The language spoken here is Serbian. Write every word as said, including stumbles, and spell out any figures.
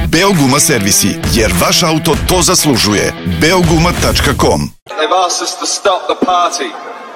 Beoguma servisi, jer vaš auto to zaslužuje. beoguma tačka com They've asked us to stop the party.